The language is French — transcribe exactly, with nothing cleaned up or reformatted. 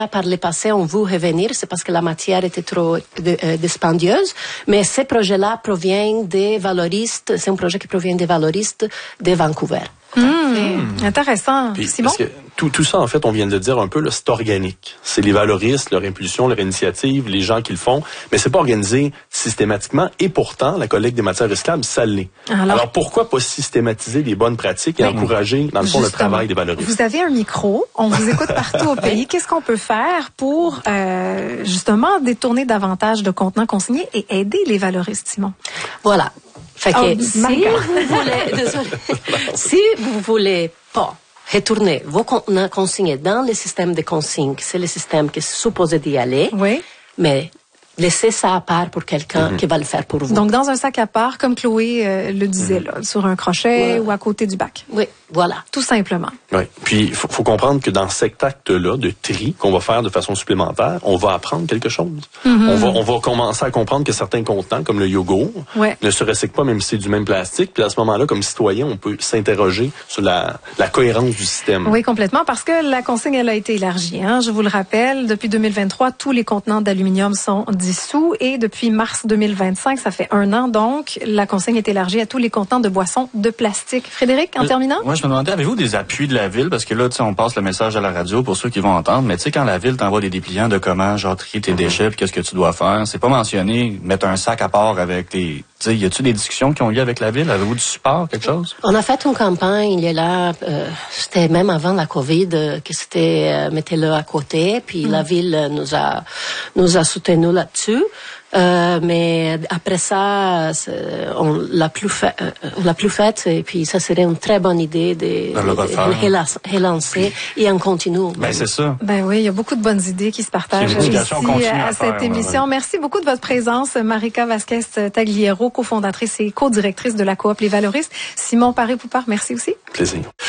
Par le passé, on veut revenir, c'est parce que la matière était trop de, euh, dispendieuse, mais ces projets-là proviennent des valoristes, c'est un projet qui provient des valoristes de Vancouver. Mmh, mmh. Intéressant. Puis, Simon? parce que tout, tout ça, en fait, on vient de le dire un peu, là, c'est organique. C'est les valoristes, leur impulsion, leur initiative, les gens qui le font, mais c'est pas organisé systématiquement. Et pourtant, la collecte des matières recyclables, ça l'est. Alors, Alors pourquoi pas systématiser les bonnes pratiques et ben, encourager, dans le fond, le travail des valoristes? Vous avez un micro, on vous écoute partout au pays. Qu'est-ce qu'on peut faire pour, euh, justement, détourner davantage de contenants consignés et aider les valoristes, Simon? Voilà. Fait que oh, si vous voulez, désolé, si vous voulez pas retourner vos contenants consignés dans le système de consigne, c'est le système qui est supposé d'y aller, oui. mais laissez ça à part pour quelqu'un mm-hmm. qui va le faire pour vous. Donc, dans un sac à part, comme Chloé euh, le disait, mm-hmm. là, sur un crochet voilà. ou à côté du bac. Oui, voilà. Tout simplement. Oui. Puis, il faut, faut comprendre que dans cet acte-là de tri qu'on va faire de façon supplémentaire, on va apprendre quelque chose. Mm-hmm. On va, on va commencer à comprendre que certains contenants, comme le yogourt, ouais. ne se recyclent pas même si c'est du même plastique. Puis à ce moment-là, comme citoyen, on peut s'interroger sur la, la cohérence du système. Oui, complètement, parce que la consigne, elle a été élargie. Hein. Je vous le rappelle, depuis deux mille vingt-trois, tous les contenants d'aluminium sont dissous et depuis mars deux mille vingt-cinq, ça fait un an donc, la consigne est élargie à tous les contenants de boissons de plastique. Frédéric, en euh, terminant? Moi, je me demandais, avez-vous des appuis de la ville? Parce que là, tu sais, on passe le message à la radio pour ceux qui vont entendre, mais tu sais, quand la ville t'envoie des dépliants de comment, genre, trier tes déchets, puis qu'est-ce que tu dois faire, c'est pas mentionné, mettre un sac à part avec tes... Tu sais, y a-tu des discussions qui ont lieu avec la ville? Avez-vous du support, quelque chose? On a fait une campagne, il y a là, euh, c'était même avant la COVID, euh, que c'était, euh, mettez-le à côté, puis mm. la ville nous a, nous a soutenus là-dessus. Euh, mais après ça, on l'a plus fait, euh, on l'a plus fait, et puis ça serait une très bonne idée de, de, de, de relancer et on continue. Ben c'est ça. Ben oui, il y a beaucoup de bonnes idées qui se partagent ici à, à cette faire, émission. Ouais. Merci beaucoup de votre présence, Marika Vasquez-Tagliero, cofondatrice et co-directrice de la coop Les Valoristes. Simon Paré-Poupard, merci aussi. Plaisir.